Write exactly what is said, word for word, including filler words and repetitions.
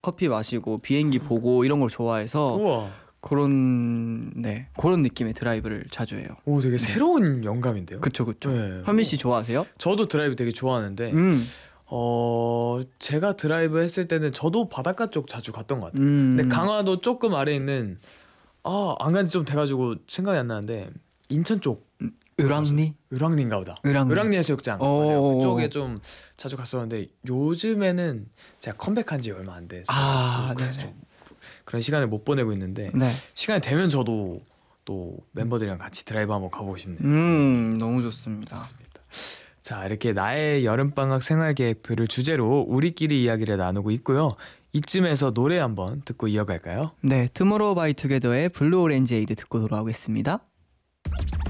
커피 마시고 비행기 보고 이런 걸 좋아해서 우와. 그런 네 그런 느낌의 드라이브를 자주 해요. 오, 되게 새로운 영감인데요. 그쵸 그쵸. 네. 현민 씨 좋아하세요? 저도 드라이브 되게 좋아하는데 음, 어 제가 드라이브 했을 때는 저도 바닷가 쪽 자주 갔던 것 같아요. 음. 근데 강화도 조금 아래 있는 아, 안 간지 좀 돼가지고 생각이 안 나는데 인천 쪽 을왕리? 을왕리인가 보다. 을왕리. 을왕리 해수욕장 오. 맞아요. 그쪽에 좀 자주 갔었는데 요즘에는 제가 컴백한 지 얼마 안 돼서 아, 그래서 네네. 좀 그런 시간을 못 보내고 있는데 네. 시간이 되면 저도 또 멤버들이랑 같이 드라이브 한번 가보고 싶네요. 음, 너무 좋습니다. 좋습니다. 자, 이렇게 나의 여름방학 생활계획표를 주제로 우리끼리 이야기를 나누고 있고요. 이쯤에서 노래 한번 듣고 이어갈까요? 네, 투모로우 바이 투게더의 블루 오렌지 에이드 듣고 돌아오겠습니다.